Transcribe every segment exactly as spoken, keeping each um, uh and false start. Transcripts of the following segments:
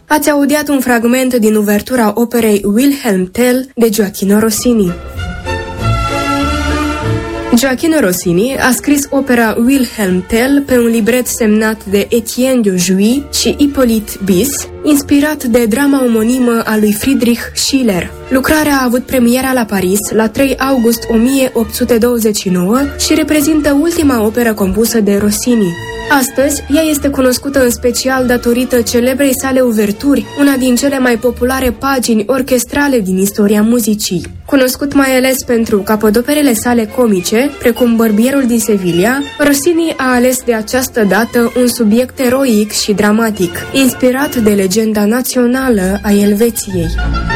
Ați audiat un fragment din uvertura operei Wilhelm Tell de Gioachino Rossini. Gioachino Rossini a scris opera Wilhelm Tell pe un libret semnat de Etienne Dujui și Hippolyte Bis, inspirat de drama omonimă a lui Friedrich Schiller. Lucrarea a avut premiera la Paris la trei august o mie opt sute douăzeci și nouă și reprezintă ultima operă compusă de Rossini. Astăzi, ea este cunoscută în special datorită celebrei sale uverturi, una din cele mai populare pagini orchestrale din istoria muzicii. Cunoscut mai ales pentru capodoperele sale comice, precum Bărbierul din Sevilla, Rossini a ales de această dată un subiect eroic și dramatic, inspirat de legenda națională a Elveției.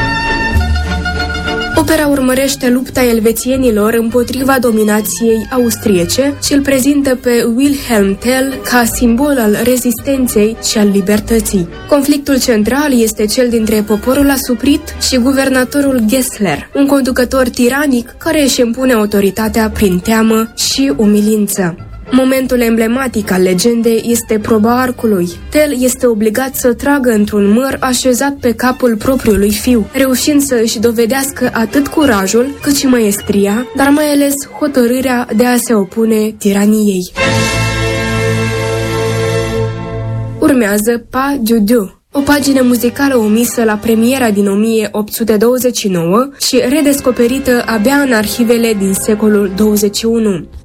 Opera urmărește lupta elvețienilor împotriva dominației austriece și îl prezintă pe Wilhelm Tell ca simbol al rezistenței și al libertății. Conflictul central este cel dintre poporul asuprit și guvernatorul Gessler, un conducător tiranic care își impune autoritatea prin teamă și umilință. Momentul emblematic al legendei este proba arcului. Tell este obligat să tragă într-un măr așezat pe capul propriului fiu, reușind să își dovedească atât curajul cât și maestria, dar mai ales hotărârea de a se opune tiraniei. Urmează Pas du Deux, o pagină muzicală omisă la premiera din o mie opt sute douăzeci și nouă și redescoperită abia în arhivele din secolul douăzeci și unu.